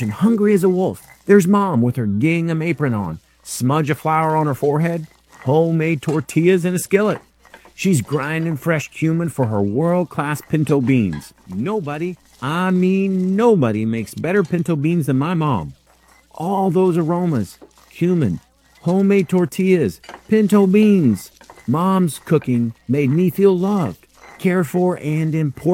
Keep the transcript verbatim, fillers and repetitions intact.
and hungry as a wolf. There's Mom with her gingham apron on, smudge of flour on her forehead, homemade tortillas in a skillet. She's grinding fresh cumin for her world-class pinto beans. Nobody, I mean nobody, makes better pinto beans than my mom. All those aromas, cumin, homemade tortillas, pinto beans. Mom's cooking made me feel loved, cared for, and important.